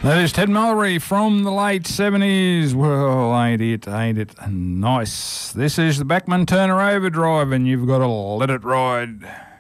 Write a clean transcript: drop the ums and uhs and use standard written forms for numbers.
That is Ted Mallory from the late 70s. Well, ain't it nice? This is the Bachman Turner Overdrive, and you've got to let it ride.